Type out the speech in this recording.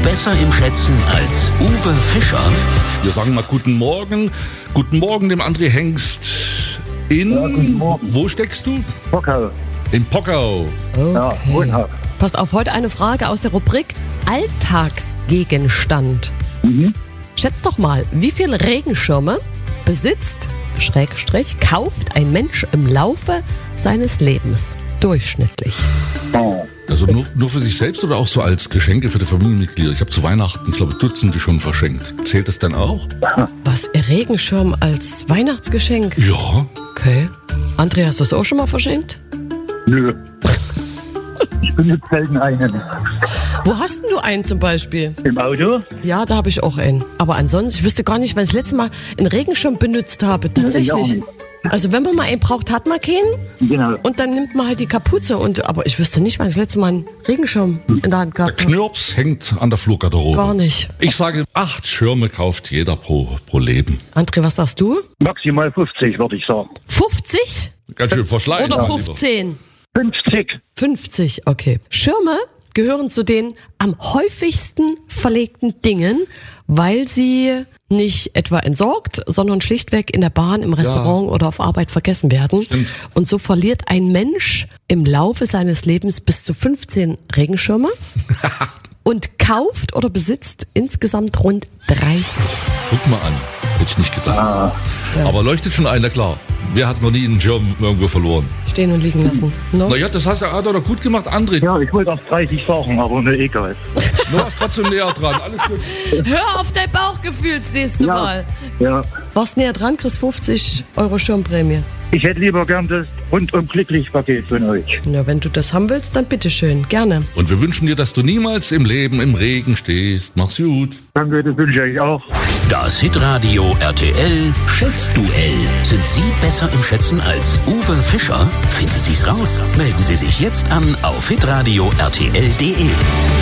besser im Schätzen als Uwe Fischer? Wir sagen mal guten Morgen. Guten Morgen dem André Hengst in... Ja, guten Morgen. Wo steckst du? Pockau. In Pockau. Okay. Ja, wohnhaft. Passt auf, heute eine Frage aus der Rubrik Alltagsgegenstand. Schätzt doch mal, wie viele Regenschirme besitzt, kauft ein Mensch im Laufe seines Lebens durchschnittlich? Oh. Also nur für sich selbst oder auch so als Geschenke für die Familienmitglieder? Ich habe zu Weihnachten, glaube ich, Dutzende schon verschenkt. Zählt das dann auch? Was, Regenschirm als Weihnachtsgeschenk? Ja. Okay. André, hast du das auch schon mal verschenkt? Nö. Ich benutze selten einen. Wo hast denn du einen zum Beispiel? Im Auto? Ja, da habe ich auch einen. Aber ansonsten, ich wüsste gar nicht, wann ich das letzte Mal einen Regenschirm benutzt habe. Tatsächlich. Ja, Also wenn man mal einen braucht, hat man keinen. genau. Und dann nimmt man halt die Kapuze. Aber ich wüsste nicht, wann ich das letzte Mal einen Regenschirm in der Hand Der gehabt habe. Knirps hängt an der Fluggarderobe. Gar nicht. Ich sage, 8 Schirme kauft jeder pro Leben. André, was sagst du? Maximal 50, würde ich sagen. 50? Ganz schön verschleiert. Oder 15? 50. 50, okay. Schirme gehören zu den am häufigsten verlegten Dingen, weil sie nicht etwa entsorgt, sondern schlichtweg in der Bahn, im Restaurant oder auf Arbeit vergessen werden. Stimmt. Und so verliert ein Mensch im Laufe seines Lebens bis zu 15 Regenschirme und kauft oder besitzt insgesamt rund 30. Guck mal an. Hätte ich nicht gedacht. Aber leuchtet schon einer klar. Wer hat noch nie einen Schirm irgendwo verloren? Stehen und liegen lassen. No? Naja, das hat er doch gut gemacht, André. Ja, ich wollte auf 30 sagen, aber ne, egal. Du warst trotzdem näher dran. Alles gut. Hör auf dein Bauchgefühl das nächste Ja. Mal. Ja. Warst näher dran, kriegst 50 € Schirmprämie. Ich hätte lieber gern das rundum glücklich Paket von euch. Ja, wenn du das haben willst, dann bitteschön, gerne. Und wir wünschen dir, dass du niemals im Leben im Regen stehst. Mach's gut. Danke, das wünsche ich auch. Das Hitradio RTL Schätzduell. Sind Sie besser im Schätzen als Uwe Fischer? Finden Sie's raus? Melden Sie sich jetzt an auf hitradio RTL.de.